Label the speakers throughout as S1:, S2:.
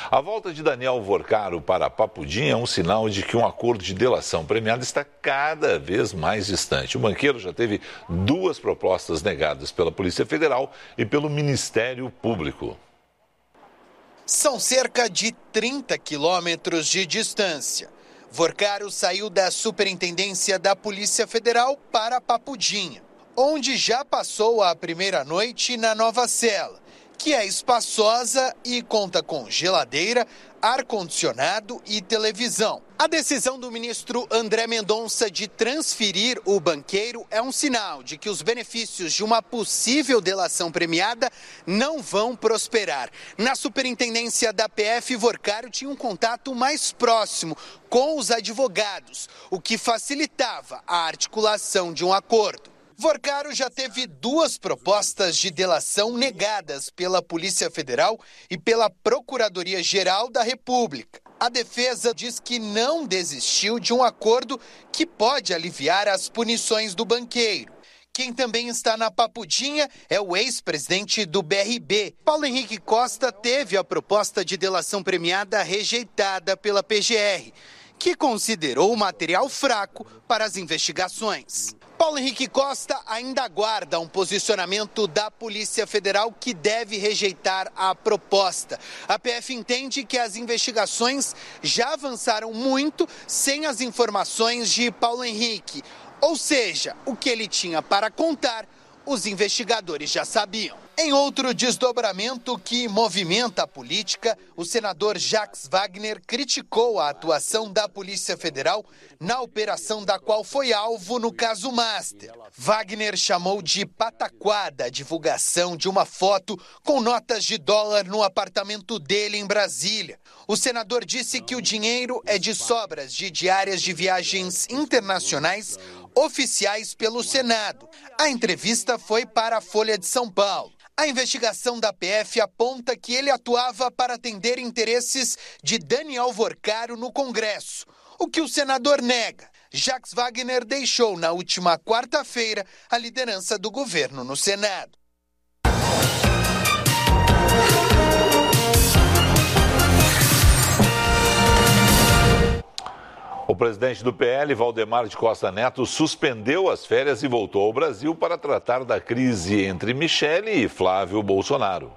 S1: A volta de Daniel Vorcaro para Papudinha é um sinal de que um acordo de delação premiada está cada vez mais distante. O banqueiro já teve 2 propostas negadas pela Polícia Federal e pelo Ministério Público.
S2: São cerca de 30 quilômetros de distância. Vorcaro saiu da Superintendência da Polícia Federal para Papudinha, onde já passou a primeira noite na nova cela, que é espaçosa e conta com geladeira, ar-condicionado e televisão. A decisão do ministro André Mendonça de transferir o banqueiro é um sinal de que os benefícios de uma possível delação premiada não vão prosperar. Na superintendência da PF, Vorcaro tinha um contato mais próximo com os advogados, o que facilitava a articulação de um acordo. Vorcaro já teve 2 propostas de delação negadas pela Polícia Federal e pela Procuradoria-Geral da República. A defesa diz que não desistiu de um acordo que pode aliviar as punições do banqueiro. Quem também está na Papudinha é o ex-presidente do BRB. Paulo Henrique Costa teve a proposta de delação premiada rejeitada pela PGR, que considerou o material fraco para as investigações. Paulo Henrique Costa ainda aguarda um posicionamento da Polícia Federal que deve rejeitar a proposta. A PF entende que as investigações já avançaram muito sem as informações de Paulo Henrique. Ou seja, o que ele tinha para contar, os investigadores já sabiam. Em outro desdobramento que movimenta a política, o senador Jacques Wagner criticou a atuação da Polícia Federal na operação da qual foi alvo no caso Master. Wagner chamou de pataquada a divulgação de uma foto com notas de dólar no apartamento dele em Brasília. O senador disse que o dinheiro é de sobras de diárias de viagens internacionais oficiais pelo Senado. A entrevista foi para a Folha de São Paulo. A investigação da PF aponta que ele atuava para atender interesses de Daniel Vorcaro no Congresso, o que o senador nega. Jacques Wagner deixou na última quarta-feira a liderança do governo no Senado.
S1: O presidente do PL, Valdemar de Costa Neto, suspendeu as férias e voltou ao Brasil para tratar da crise entre Michele e Flávio Bolsonaro.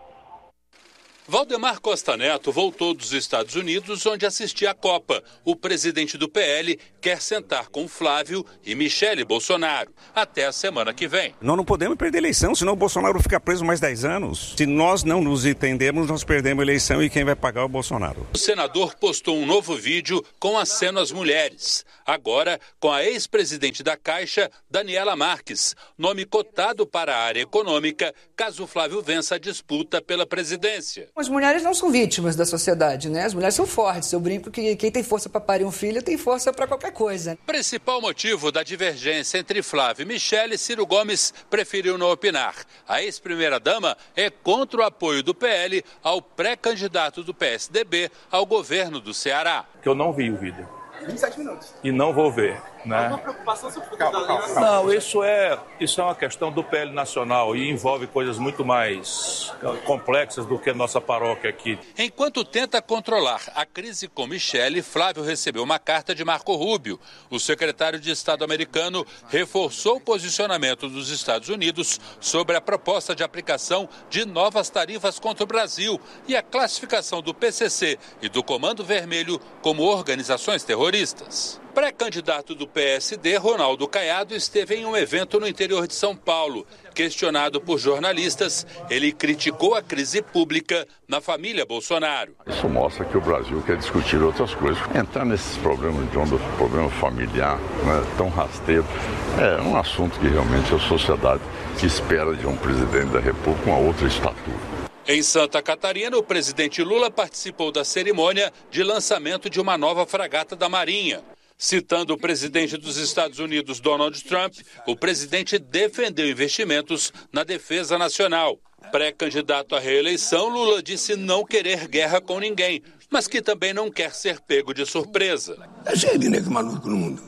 S3: Valdemar Costa Neto voltou dos Estados Unidos, onde assistia à Copa. O presidente do PL quer sentar com Flávio e Michele Bolsonaro até a semana que vem.
S4: Nós não podemos perder a eleição, senão o Bolsonaro fica preso mais 10 anos. Se nós não nos entendemos, nós perdemos a eleição e quem vai pagar é o Bolsonaro.
S3: O senador postou um novo vídeo com aceno às mulheres. Agora, com a ex-presidente da Caixa, Daniela Marques, nome cotado para a área econômica, caso Flávio vença a disputa pela presidência.
S5: As mulheres não são vítimas da sociedade, né? As mulheres são fortes. Eu brinco que quem tem força para parir um filho tem força para qualquer coisa.
S3: Principal motivo da divergência entre Flávio e Michele, Ciro Gomes preferiu não opinar. A ex-primeira-dama é contra o apoio do PL ao pré-candidato do PSDB ao governo do Ceará.
S6: Que eu não vi o vídeo.
S7: 27 minutos.
S6: E não vou ver, né?
S7: Alguma preocupação sobre o futuro da aliança?
S6: Não, isso é uma questão do PL nacional e envolve coisas muito mais complexas do que a nossa paróquia aqui.
S3: Enquanto tenta controlar a crise com Michele, Flávio recebeu uma carta de Marco Rubio. O secretário de Estado americano reforçou o posicionamento dos Estados Unidos sobre a proposta de aplicação de novas tarifas contra o Brasil e a classificação do PCC e do Comando Vermelho como organizações terroristas. Pré-candidato do PSD, Ronaldo Caiado, esteve em um evento no interior de São Paulo. Questionado por jornalistas, ele criticou a crise pública na família Bolsonaro.
S8: Isso mostra que o Brasil quer discutir outras coisas. Entrar nesses problemas de onda, problema familiar, né, tão rasteiro, é um assunto que realmente a sociedade espera de um presidente da República uma outra estatura.
S3: Em Santa Catarina, o presidente Lula participou da cerimônia de lançamento de uma nova fragata da Marinha. Citando o presidente dos Estados Unidos, Donald Trump, o presidente defendeu investimentos na defesa nacional. Pré-candidato à reeleição, Lula disse não querer guerra com ninguém, mas que também não quer ser pego de surpresa.
S9: É cheio de negro maluco no mundo.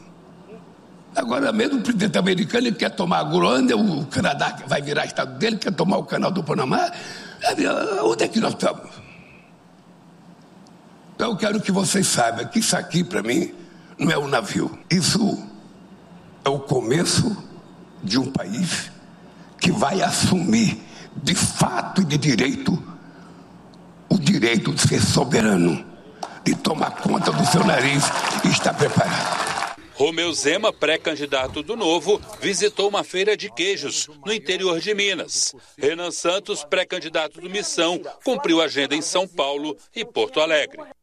S9: Agora mesmo o presidente americano ele quer tomar a Groenlândia, o Canadá vai virar estado dele, quer tomar o canal do Panamá. Onde é que nós estamos? Então eu quero que vocês saibam que isso aqui, para mim, não é um navio. Isso é o começo de um país que vai assumir, de fato e de direito, o direito de ser soberano, de tomar conta do seu nariz e estar preparado.
S3: Romeu Zema, pré-candidato do Novo, visitou uma feira de queijos no interior de Minas. Renan Santos, pré-candidato do Missão, cumpriu agenda em São Paulo e Porto Alegre.